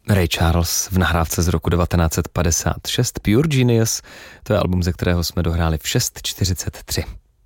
Ray Charles v nahrávce z roku 1956 Pure Genius, to je album, ze kterého jsme dohráli v 6:43.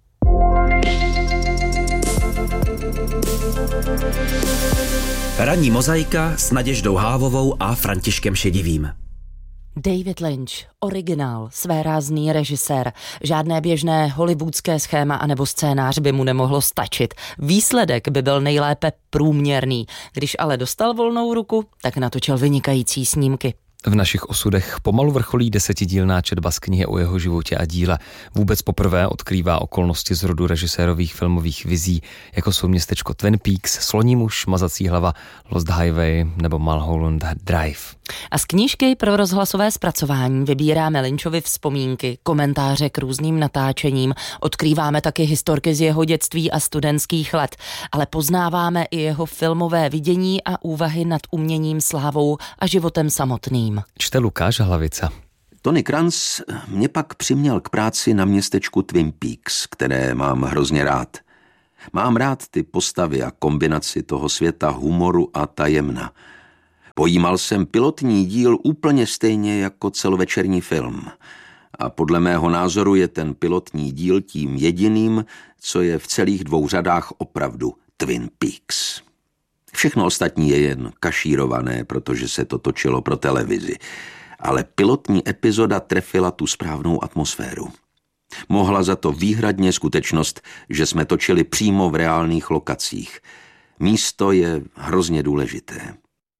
Ranní mozaika s Naděždou Hávovou a Františkem Šedivým. David Lynch, originál, svérázný režisér. Žádné běžné hollywoodské schéma anebo scénář by mu nemohlo stačit. Výsledek by byl nejlépe průměrný. Když ale dostal volnou ruku, tak natočil vynikající snímky. V našich osudech pomalu vrcholí 10dílná četba z knihy o jeho životě a díle. Vůbec poprvé odkrývá okolnosti z rodu režisérových filmových vizí, jako jsou Městečko Twin Peaks, Sloní muž, Mazací hlava, Lost Highway nebo Mulholland Drive. A z knížky pro rozhlasové zpracování vybíráme Lynchovy vzpomínky, komentáře k různým natáčením, odkrýváme taky historky z jeho dětství a studentských let, ale poznáváme i jeho filmové vidění a úvahy nad uměním, slávou a životem samotným. Čte Lukáš Hlavica. Tony Kranz mě pak přiměl k práci na Městečku Twin Peaks, které mám hrozně rád. Mám rád ty postavy a kombinaci toho světa humoru a tajemna. Pojímal jsem pilotní díl úplně stejně jako celovečerní film. A podle mého názoru je ten pilotní díl tím jediným, co je v celých 2 řadách opravdu Twin Peaks. Všechno ostatní je jen kašírované, protože se to točilo pro televizi. Ale pilotní epizoda trefila tu správnou atmosféru. Mohla za to výhradně skutečnost, že jsme točili přímo v reálných lokacích. Místo je hrozně důležité.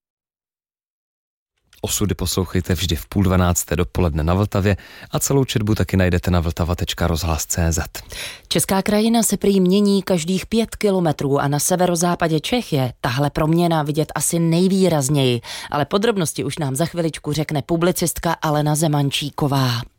Osudy poslouchejte vždy v 11:30 dopoledne na Vltavě a celou četbu taky najdete na vltava.rozhlas.cz. Česká krajina se prý mění každých 5 kilometrů a na severozápadě Čech je tahle proměna vidět asi nejvýrazněji. Ale podrobnosti už nám za chviličku řekne publicistka Alena Zemančíková.